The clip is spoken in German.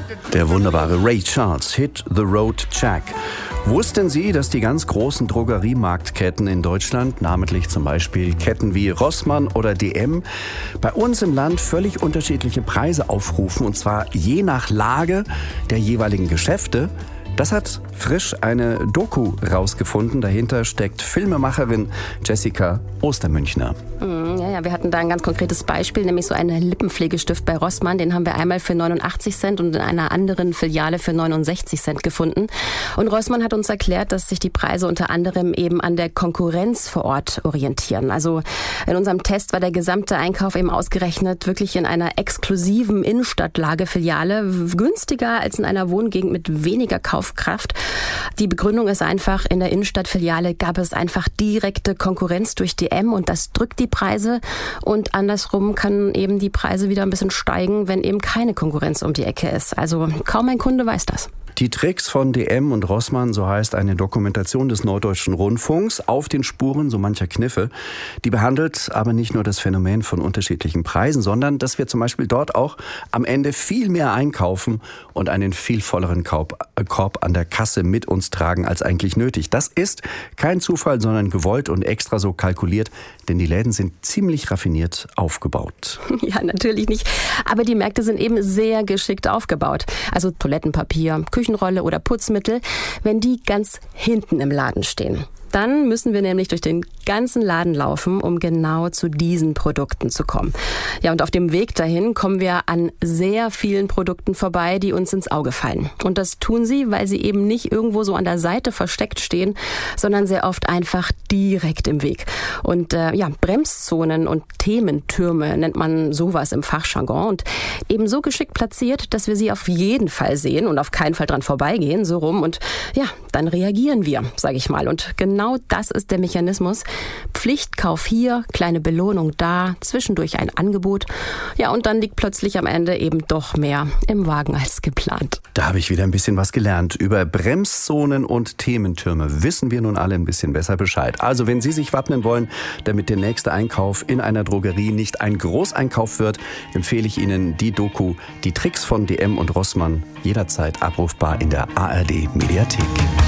Der wunderbare Ray Charles, Hit the Road Jack. Wussten Sie, dass die ganz großen Drogeriemarktketten in Deutschland, namentlich zum Beispiel Ketten wie Rossmann oder DM, bei uns im Land völlig unterschiedliche Preise aufrufen, und zwar je nach Lage der jeweiligen Geschäfte? Das hat frisch eine Doku rausgefunden. Dahinter steckt Filmemacherin Jessica Ostermünchner. Ja, wir hatten da ein ganz konkretes Beispiel, nämlich so einen Lippenpflegestift bei Rossmann. Den haben wir einmal für 89 Cent und in einer anderen Filiale für 69 Cent gefunden. Und Rossmann hat uns erklärt, dass sich die Preise unter anderem eben an der Konkurrenz vor Ort orientieren. Also in unserem Test war der gesamte Einkauf eben ausgerechnet wirklich in einer exklusiven Innenstadtlagefiliale günstiger als in einer Wohngegend mit weniger Kaufkraft. Die Begründung ist einfach, in der Innenstadtfiliale gab es einfach direkte Konkurrenz durch DM und das drückt die Preise, und andersrum kann eben die Preise wieder ein bisschen steigen, wenn eben keine Konkurrenz um die Ecke ist. Also kaum ein Kunde weiß das. Die Tricks von DM und Rossmann, so heißt eine Dokumentation des Norddeutschen Rundfunks, auf den Spuren so mancher Kniffe. Die behandelt aber nicht nur das Phänomen von unterschiedlichen Preisen, sondern dass wir zum Beispiel dort auch am Ende viel mehr einkaufen und einen viel volleren Korb an der Kasse mit uns tragen als eigentlich nötig. Das ist kein Zufall, sondern gewollt und extra so kalkuliert, denn die Läden sind ziemlich raffiniert aufgebaut. Ja, natürlich nicht. Aber die Märkte sind eben sehr geschickt aufgebaut. Also Toilettenpapier, Küchenrolle oder Putzmittel, wenn die ganz hinten im Laden stehen. Dann müssen wir nämlich durch den ganzen Laden laufen, um genau zu diesen Produkten zu kommen. Ja, und auf dem Weg dahin kommen wir an sehr vielen Produkten vorbei, die uns ins Auge fallen. Und das tun sie, weil sie eben nicht irgendwo so an der Seite versteckt stehen, sondern sehr oft einfach direkt im Weg. Und Bremszonen und Thementürme nennt man sowas im Fachjargon. Und eben so geschickt platziert, dass wir sie auf jeden Fall sehen und auf keinen Fall dran vorbeigehen, so rum. Und ja, dann reagieren wir, sage ich mal. Und genau das ist der Mechanismus. Pflichtkauf hier, kleine Belohnung da, zwischendurch ein Angebot. Ja, und dann liegt plötzlich am Ende eben doch mehr im Wagen als geplant. Da habe ich wieder ein bisschen was gelernt. Über Bremszonen und Thementürme wissen wir nun alle ein bisschen besser Bescheid. Also wenn Sie sich wappnen wollen, damit der nächste Einkauf in einer Drogerie nicht ein Großeinkauf wird, empfehle ich Ihnen die Doku Die Tricks von DM und Rossmann, jederzeit abrufbar in der ARD Mediathek.